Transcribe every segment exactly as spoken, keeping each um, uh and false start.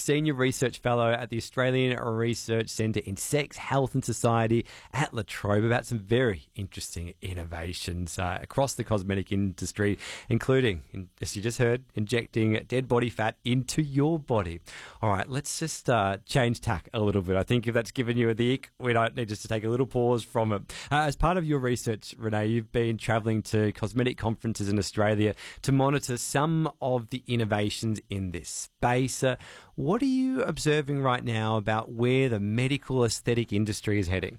Senior Research Fellow at the Australian Research Centre in Sex, Health and Society at La Trobe, about some very interesting innovations uh, across the cosmetic industry, including, as you just heard, injecting dead body fat into your body. All right, let's just uh, change tack a little bit. I think if that's given you the ick, we don't need just to take a little pause from it. Uh, as part of your research, Renee, you've been travelling to cosmetic conferences in Australia to monitor some of the innovations in this space. Uh, what are you observing right now about where the medical aesthetic industry is heading?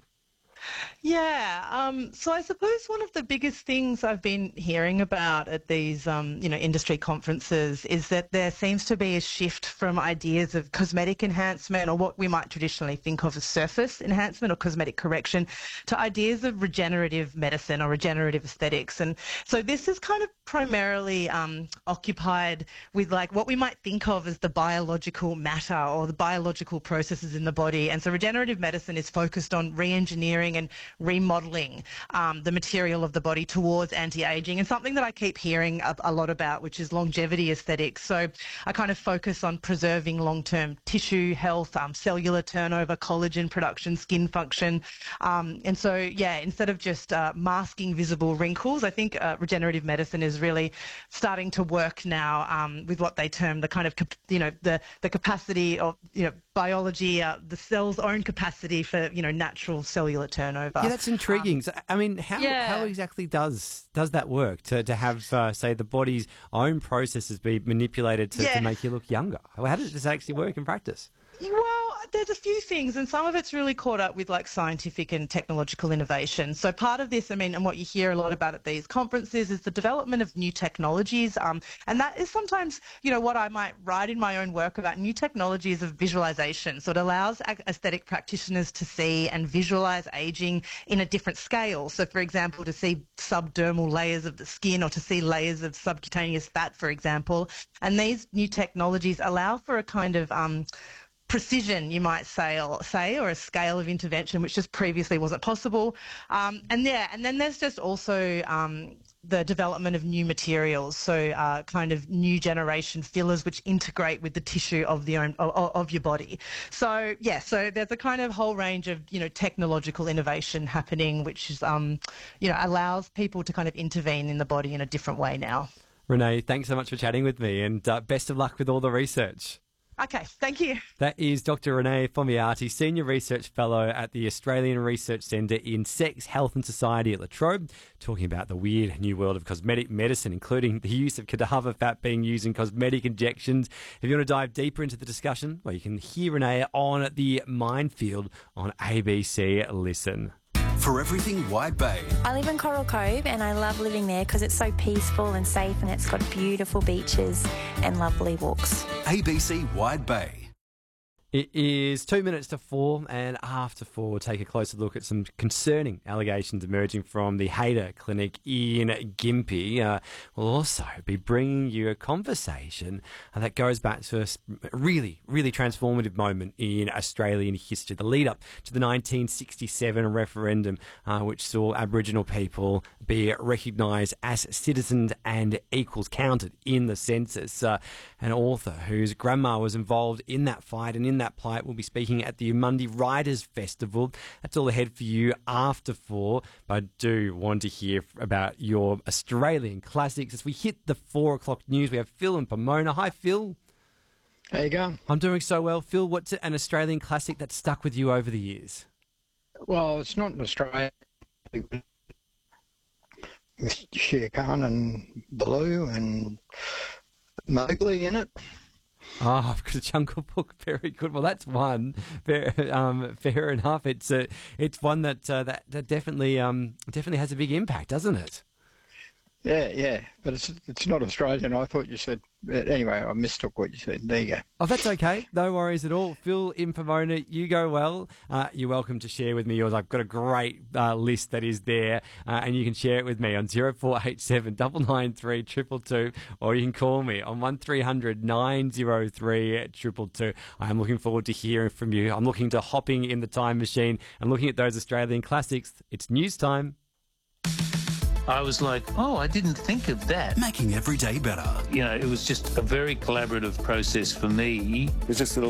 Yeah, um, so I suppose one of the biggest things I've been hearing about at these, um, you know, industry conferences is that there seems to be a shift from ideas of cosmetic enhancement, or what we might traditionally think of as surface enhancement or cosmetic correction, to ideas of regenerative medicine or regenerative aesthetics. And so this is kind of primarily um, occupied with like what we might think of as the biological matter or the biological processes in the body. And so regenerative medicine is focused on re-engineering and remodeling um, the material of the body towards anti-aging, and something that I keep hearing a, a lot about, which is longevity aesthetics. So I kind of focus on preserving long-term tissue health, um, cellular turnover, collagen production, skin function. Um, and so, yeah, instead of just uh, masking visible wrinkles, I think uh, regenerative medicine is really starting to work now um, with what they term the kind of, you know, the, the capacity of, you know, biology, uh, the cell's own capacity for, you know, natural cellular turnover. Yeah, that's intriguing. Um, so, I mean, how yeah. how exactly does does that work to to have uh, say the body's own processes be manipulated to, yeah. to make you look younger? How does this actually work in practice? Well, there's a few things, and some of it's really caught up with like scientific and technological innovation. So part of this, I mean, and what you hear a lot about at these conferences is the development of new technologies. Um, and that is sometimes, you know, what I might write in my own work about new technologies of visualization. So it allows aesthetic practitioners to see and visualize aging in a different scale. So for example, to see subdermal layers of the skin, or to see layers of subcutaneous fat, for example. And these new technologies allow for a kind of um, precision, you might say, or say, or a scale of intervention which just previously wasn't possible. Um, and yeah, and then there's just also um, the development of new materials, so uh, kind of new generation fillers which integrate with the tissue of the own of, of your body. So yeah, so there's a kind of whole range of, you know, technological innovation happening, which is um, you know, allows people to kind of intervene in the body in a different way now. Renee, thanks so much for chatting with me, and uh, best of luck with all the research. Okay, thank you. That is Doctor Renee Fomiati, Senior Research Fellow at the Australian Research Centre in Sex, Health and Society at La Trobe, talking about the weird new world of cosmetic medicine, including the use of cadaver fat being used in cosmetic injections. If you want to dive deeper into the discussion, well, you can hear Renee on The Minefield on A B C Listen. For everything Wide Bay. I live in Coral Cove and I love living there because it's so peaceful and safe, and it's got beautiful beaches and lovely walks. A B C Wide Bay. It is two minutes to four, and after four, we'll take a closer look at some concerning allegations emerging from the Hayter Clinic in Gympie. Uh, we'll also be bringing you a conversation that goes back to a really, really transformative moment in Australian history, the lead up to the nineteen sixty-seven referendum, uh, which saw Aboriginal people be recognised as citizens and equals, counted in the census. Uh, an author whose grandma was involved in that fight and in that plight will be speaking at the Mundi Writers Festival. That's all ahead for you after four, but I do want to hear about your Australian classics. As we hit the four o'clock news, we have Phil and Pomona. Hi, Phil. How you going? I'm doing so well. Phil, what's an Australian classic that's stuck with you over the years? Well, it's not an Australian with Shere Khan and Baloo and Mowgli in it. Oh, I've got a Jungle Book. Very good. Well, that's one. Fair, um, fair enough. It's uh, it's one that uh, that that definitely um definitely has a big impact, doesn't it? Yeah, yeah, but it's it's not Australian. I thought you said. But anyway, I mistook what you said. There you go. Oh, that's okay. No worries at all. Phil in Pomona, you go well. Uh, you're welcome to share with me yours. I've got a great uh, list that is there, uh, and you can share it with me on zero four eight seven nine nine three two two two, or you can call me on one three hundred nine oh three two two two. I am looking forward to hearing from you. I'm looking to hopping in the time machine and looking at those Australian classics. It's news time. I was like, oh, I didn't think of that. Making every day better. You know, it was just a very collaborative process for me. It's just a little